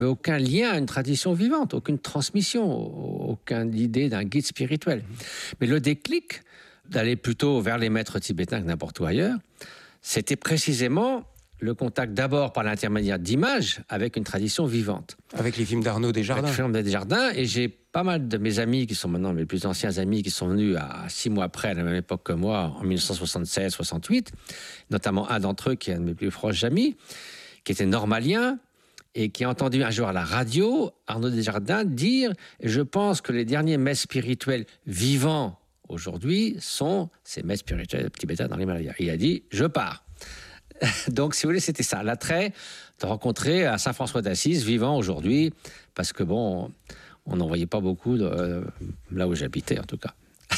Mais aucun lien à une tradition vivante, aucune transmission, aucune idée d'un guide spirituel. Mais le déclic d'aller plutôt vers les maîtres tibétains que n'importe où ailleurs, c'était précisément le contact d'abord par l'intermédiaire d'images avec une tradition vivante. Avec les films d'Arnaud Desjardins. Avec les films Desjardins, et j'ai pas mal de mes amis qui sont maintenant mes plus anciens amis qui sont venus à 6 mois après, à la même époque que moi, en 1976-68, notamment un d'entre eux qui est un de mes plus proches amis, qui était normalien, et qui a entendu un jour à la radio Arnaud Desjardins dire « Je pense que les derniers maîtres spirituels vivants aujourd'hui sont ces maîtres spirituels tibétains dans l'Himalaya. » Il a dit « Je pars ». Donc, si vous voulez, c'était ça, l'attrait de rencontrer à Saint-François d'Assise, vivant aujourd'hui, parce que bon, on n'en voyait pas beaucoup là où j'habitais, en tout cas.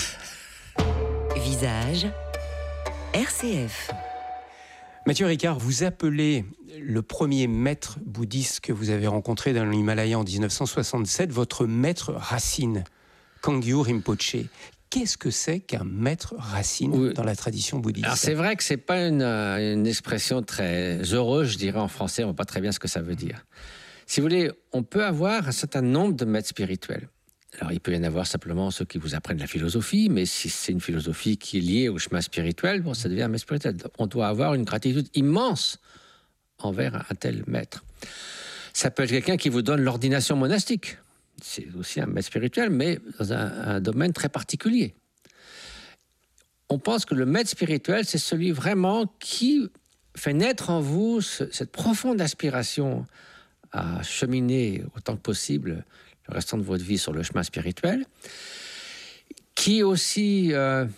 Visage RCF. Mathieu Ricard, vous appelez le premier maître bouddhiste que vous avez rencontré dans l'Himalaya en 1967 votre maître racine, Kangyu Rinpoche. Qu'est-ce que c'est qu'un maître racine dans la tradition bouddhiste? Alors c'est vrai que c'est pas une expression très heureuse, je dirais en français, on ne voit pas très bien ce que ça veut dire. Si vous voulez, on peut avoir un certain nombre de maîtres spirituels. Alors il peut y en avoir simplement ceux qui vous apprennent la philosophie, mais si c'est une philosophie qui est liée au chemin spirituel, bon, ça devient un maître spirituel. On doit avoir une gratitude immense envers un tel maître. Ça peut être quelqu'un qui vous donne l'ordination monastique. C'est aussi un maître spirituel, mais dans un domaine très particulier. On pense que le maître spirituel, c'est celui vraiment qui fait naître en vous cette profonde aspiration à cheminer autant que possible le restant de votre vie sur le chemin spirituel, qui aussi,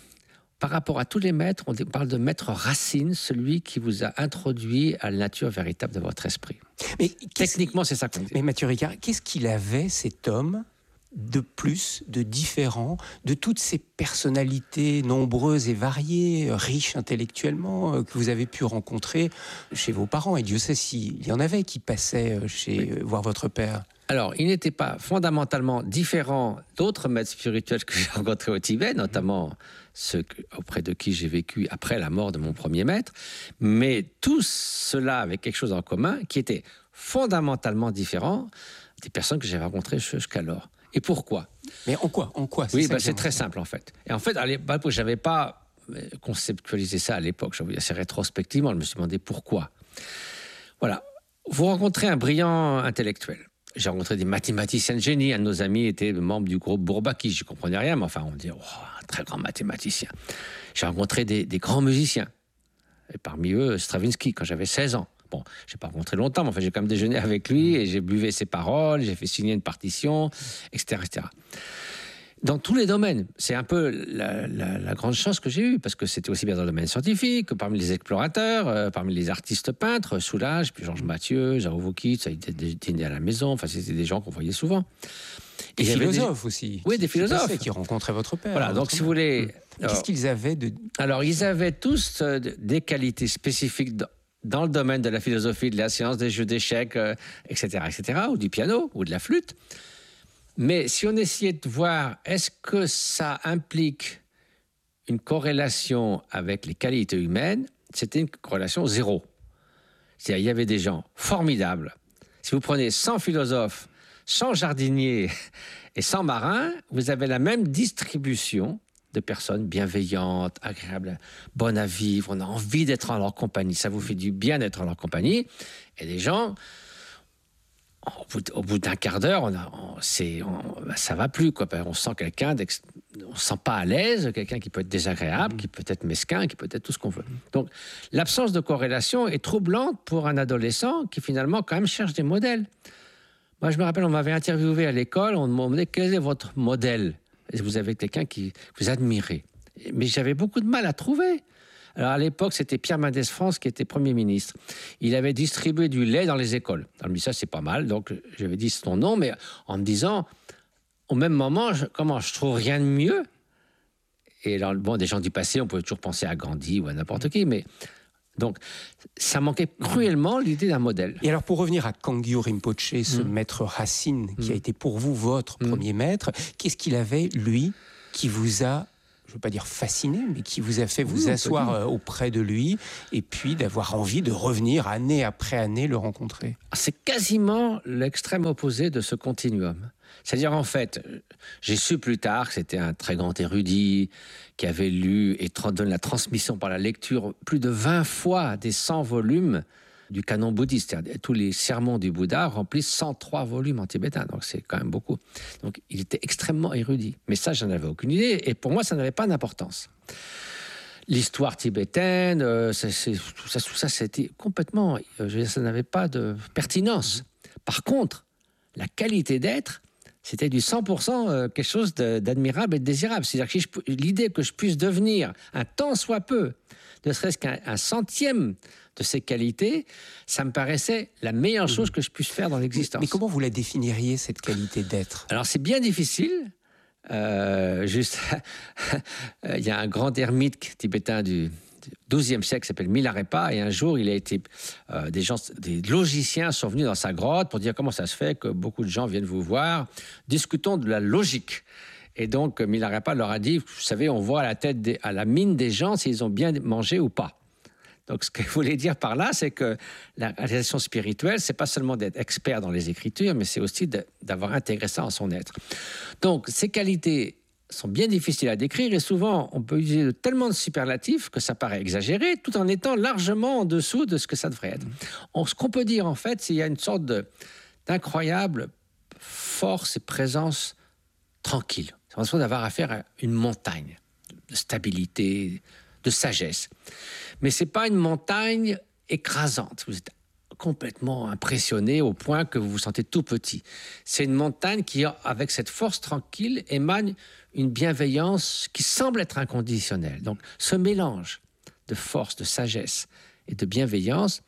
par rapport à tous les maîtres, on parle de maître racine, celui qui vous a introduit à la nature véritable de votre esprit. Mais techniquement, c'est ça qu'on dit. Mais Mathieu Ricard, qu'est-ce qu'il avait, cet homme, de plus, de différent, de toutes ces personnalités nombreuses et variées, riches intellectuellement, que vous avez pu rencontrer chez vos parents? Et Dieu sait s'il y en avait qui passaient voir votre père. Alors, il n'était pas fondamentalement différent d'autres maîtres spirituels que j'ai rencontrés au Tibet, notamment ceux auprès de qui j'ai vécu après la mort de mon premier maître, mais tout cela avec quelque chose en commun qui était fondamentalement différent des personnes que j'ai rencontrées jusqu'alors. Et pourquoi? Mais en quoi Oui, c'est très simple en fait. Et en fait, à l'époque, je n'avais pas conceptualisé ça à l'époque. Je assez rétrospectivement, je me suis demandé pourquoi. Voilà, vous rencontrez un brillant intellectuel. J'ai rencontré des mathématiciens de génie. Un de nos amis était membre du groupe Bourbaki. Je ne comprenais rien, mais enfin, on dit, un très grand mathématicien. J'ai rencontré des grands musiciens. Et parmi eux, Stravinsky, quand j'avais 16 ans. Bon, je n'ai pas rencontré longtemps, mais enfin, j'ai quand même déjeuné avec lui et j'ai buvé ses paroles, j'ai fait signer une partition, etc., etc. Dans tous les domaines, c'est un peu la grande chance que j'ai eue, parce que c'était aussi bien dans le domaine scientifique, que parmi les explorateurs, parmi les artistes peintres, Soulages, puis Georges Mathieu, Jaro Voukit, ça a été dîner à la maison, enfin c'était des gens qu'on voyait souvent. Des philosophes aussi. Oui, des philosophes. Qui rencontraient votre père. Voilà, donc si vous voulez... Qu'est-ce qu'ils avaient de... Alors, ils avaient tous des qualités spécifiques dans le domaine de la philosophie, de la science, des jeux d'échecs, etc., ou du piano, ou de la flûte. Mais si on essayait de voir, est-ce que ça implique une corrélation avec les qualités humaines, c'était une corrélation zéro. C'est-à-dire, il y avait des gens formidables. Si vous prenez 100 philosophes, 100 jardiniers et 100 marins, vous avez la même distribution de personnes bienveillantes, agréables, bonnes à vivre, on a envie d'être en leur compagnie, ça vous fait du bien d'être en leur compagnie, et des gens... Au bout d'un quart d'heure, ça va plus, quoi. On sent quelqu'un, on se sent pas à l'aise, quelqu'un qui peut être désagréable, qui peut être mesquin, qui peut être tout ce qu'on veut. Donc, l'absence de corrélation est troublante pour un adolescent qui finalement quand même cherche des modèles. Moi, je me rappelle, on m'avait interviewé à l'école, on me demandait quel est votre modèle. Est-ce que vous avez quelqu'un qui vous admirez? Mais j'avais beaucoup de mal à trouver. Alors à l'époque, c'était Pierre Mendès France qui était Premier ministre. Il avait distribué du lait dans les écoles. Alors, je me dis, ça, c'est pas mal. Donc, j'avais dit son nom, mais en me disant, au même moment, je trouve rien de mieux. Et alors, bon, des gens du passé, on pouvait toujours penser à Gandhi ou à n'importe qui, mais... Donc, ça manquait cruellement l'idée d'un modèle. Et alors, pour revenir à Kangyu Rinpoche, ce maître racine qui a été pour vous votre premier maître, qu'est-ce qu'il avait, lui, qui vous a... veux pas dire fasciné, mais qui vous a fait vous asseoir auprès de lui et puis d'avoir envie de revenir année après année le rencontrer? C'est quasiment l'extrême opposé de ce continuum. C'est-à-dire, en fait, j'ai su plus tard que c'était un très grand érudit qui avait lu et donné la transmission par la lecture plus de 20 fois des 100 volumes du canon bouddhiste. C'est-à-dire, tous les sermons du Bouddha remplissent 103 volumes en tibétain, donc c'est quand même beaucoup. Donc il était extrêmement érudit. Mais ça, je n'en avais aucune idée, et pour moi, ça n'avait pas d'importance. L'histoire tibétaine, tout ça, c'était complètement... ça n'avait pas de pertinence. Par contre, la qualité d'être, c'était du 100% quelque chose d'admirable et de désirable. C'est-à-dire que l'idée que je puisse devenir, un tant soit peu, ne serait-ce qu'un centième de ces qualités, ça me paraissait la meilleure chose que je puisse faire dans l'existence. Mais comment vous la définiriez, cette qualité d'être? Alors, c'est bien difficile. Il y a un grand ermite tibétain du XIIe siècle qui s'appelle Milarepa, et un jour, il a été, des logiciens sont venus dans sa grotte pour dire comment ça se fait que beaucoup de gens viennent vous voir. Discutons de la logique. Et donc, Milarepa leur a dit, vous savez, on voit à la mine des gens s'ils ont bien mangé ou pas. Donc, ce qu'il voulait dire par là, c'est que la réalisation spirituelle, c'est pas seulement d'être expert dans les Écritures, mais c'est aussi d'avoir intégré ça en son être. Donc, ces qualités sont bien difficiles à décrire, et souvent, on peut utiliser tellement de superlatifs que ça paraît exagéré, tout en étant largement en dessous de ce que ça devrait être. Ce qu'on peut dire, en fait, c'est qu'il y a une sorte d'incroyable force et présence tranquille. C'est l'impression d'avoir affaire à une montagne de stabilité, de sagesse. Mais ce n'est pas une montagne écrasante. Vous êtes complètement impressionné au point que vous vous sentez tout petit. C'est une montagne qui, avec cette force tranquille, émane une bienveillance qui semble être inconditionnelle. Donc, ce mélange de force, de sagesse et de bienveillance,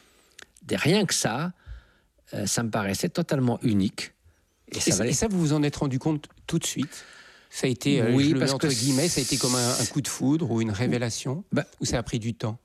rien que ça, ça me paraissait totalement unique. Et ça, vous vous en êtes rendu compte tout de suite? Ça a été, oui, je le mets parce entre que guillemets, ça a été comme un coup de foudre ou une révélation, ou ça a pris du temps?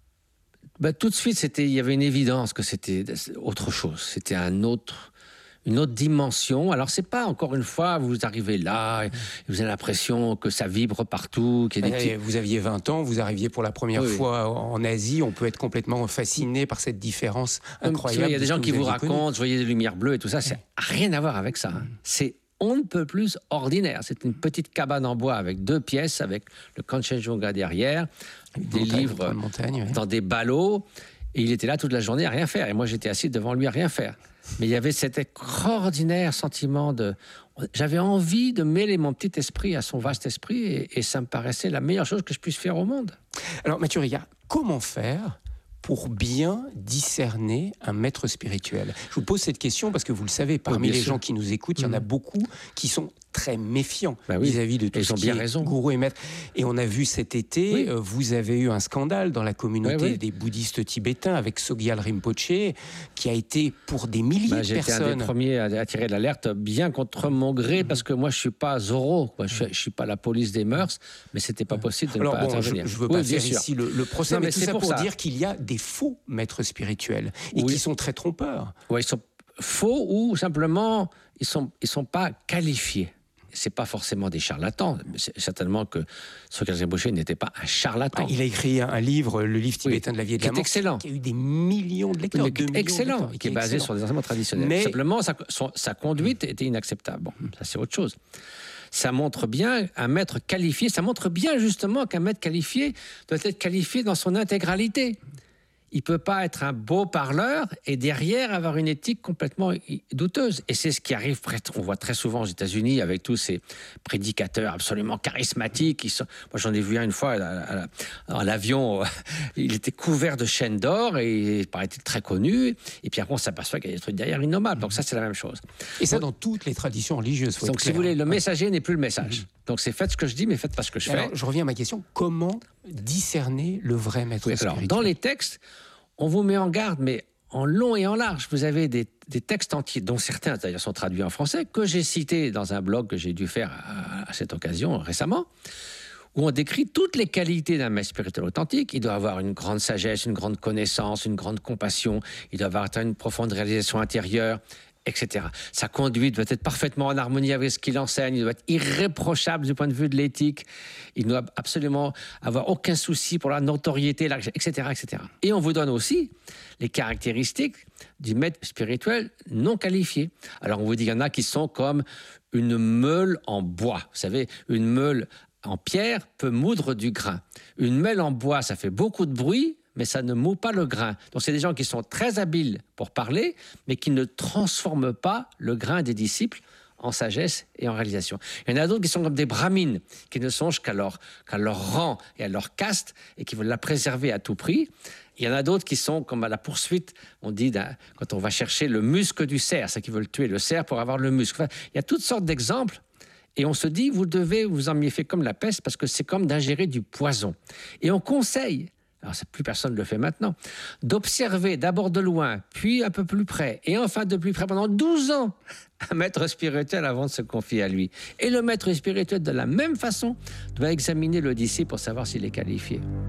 Tout de suite, il y avait une évidence que c'était autre chose. C'était une autre dimension. Alors, c'est pas, encore une fois, vous arrivez là, et vous avez l'impression que ça vibre partout. Vous aviez 20 ans, vous arriviez pour la première fois en Asie, on peut être complètement fasciné par cette différence incroyable. Il y a des gens qui vous racontent, je voyais des lumières bleues et tout ça, ça n'a rien à voir avec ça. C'est on ne peut plus ordinaire. C'est une petite cabane en bois avec 2 pièces, avec le Kanchenjunga derrière, des livres dans des ballots, et il était là toute la journée à rien faire. Et moi, j'étais assis devant lui à rien faire. Mais il y avait cet extraordinaire sentiment j'avais envie de mêler mon petit esprit à son vaste esprit, et ça me paraissait la meilleure chose que je puisse faire au monde. Alors, Mathieu Ricard, comment faire pour bien discerner un maître spirituel? Je vous pose cette question parce que vous le savez, parmi les gens qui nous écoutent, il y en a beaucoup qui sont très méfiants vis-à-vis de tout ce qui est gourou et maître. Et on a vu cet été, vous avez eu un scandale dans la communauté des bouddhistes tibétains avec Sogyal Rinpoche, qui a été pour des milliers de personnes. J'étais un des premiers à tirer l'alerte, bien contre mon gré, parce que moi je suis pas Zorro, je suis pas la police des mœurs, mais c'était pas possible de ne pas intervenir. Je veux pas faire ici le procès, mais tout ça pour dire qu'il y a des faux maîtres spirituels et qui sont très trompeurs. Oui, ils sont faux, ou simplement ils sont pas qualifiés. C'est pas forcément des charlatans. C'est certainement que Sogyal Rinpoche n'était pas un charlatan. Il a écrit un livre, le livre tibétain de la vie et de la mort, excellent, qui a eu des millions de lecteurs. Excellent, qui est basé sur des enseignements traditionnels. Mais simplement, sa conduite était inacceptable. Bon, ça c'est autre chose. Ça montre bien un maître qualifié. Ça montre bien justement qu'un maître qualifié doit être qualifié dans son intégralité. Il ne peut pas être un beau parleur et derrière avoir une éthique complètement douteuse. Et c'est ce qui arrive, on voit très souvent aux États-Unis avec tous ces prédicateurs absolument charismatiques. Moi, j'en ai vu une fois dans l'avion, il était couvert de chaînes d'or et il paraît très connu. Et puis après, on s'aperçoit qu'il y a des trucs derrière innommables. Donc ça, c'est la même chose. Et ça, dans toutes les traditions religieuses. Donc si vous voulez, le messager n'est plus le message. Donc c'est faites ce que je dis, mais faites pas ce que je fais. Alors, je reviens à ma question. Comment discerner le vrai maître spirituel? Alors, dans les textes, on vous met en garde, mais en long et en large. Vous avez des textes entiers, dont certains d'ailleurs sont traduits en français, que j'ai cités dans un blog que j'ai dû faire à cette occasion récemment, où on décrit toutes les qualités d'un maître spirituel authentique. Il doit avoir une grande sagesse, une grande connaissance, une grande compassion, il doit avoir une profonde réalisation intérieure, etc. Sa conduite doit être parfaitement en harmonie avec ce qu'il enseigne, il doit être irréprochable du point de vue de l'éthique, il doit absolument avoir aucun souci pour la notoriété, etc., etc. Et on vous donne aussi les caractéristiques du maître spirituel non qualifié. Alors on vous dit qu'il y en a qui sont comme une meule en bois. Vous savez, une meule en pierre peut moudre du grain. Une meule en bois, ça fait beaucoup de bruit, mais ça ne moud pas le grain. Donc c'est des gens qui sont très habiles pour parler, mais qui ne transforment pas le grain des disciples en sagesse et en réalisation. Il y en a d'autres qui sont comme des brahmines, qui ne songent qu'à leur rang et à leur caste, et qui veulent la préserver à tout prix. Il y en a d'autres qui sont comme à la poursuite, on dit, quand on va chercher le muscle du cerf, c'est qu'ils veulent tuer le cerf pour avoir le muscle. Enfin, il y a toutes sortes d'exemples. Et on se dit, vous devez vous en méfier comme la peste, parce que c'est comme d'ingérer du poison. Et on conseille, alors plus personne ne le fait maintenant, d'observer d'abord de loin, puis un peu plus près, et enfin de plus près pendant 12 ans, un maître spirituel avant de se confier à lui. Et le maître spirituel, de la même façon, doit examiner le disciple pour savoir s'il est qualifié.